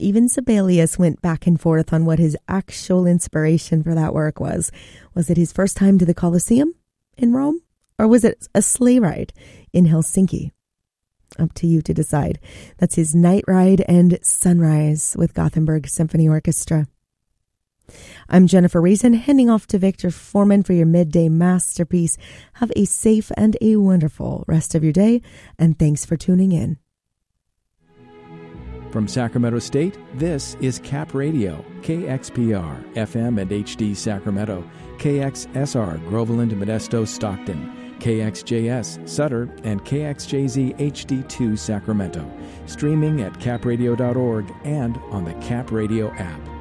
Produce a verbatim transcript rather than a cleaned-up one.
Even Sibelius went back and forth on what his actual inspiration for that work was. Was it his first time to the Colosseum in Rome? Or was it a sleigh ride in Helsinki? Up to you to decide. That's his Night Ride and Sunrise with Gothenburg Symphony Orchestra. I'm Jennifer Reason, handing off to Victor Foreman for your midday masterpiece. Have a safe and a wonderful rest of your day, and thanks for tuning in. From Sacramento State, this is Cap Radio, K X P R, F M and H D Sacramento, K X S R, Groveland, Modesto, Stockton, K X J S, Sutter, and K X J Z H D two Sacramento. Streaming at cap radio dot org and on the Cap Radio app.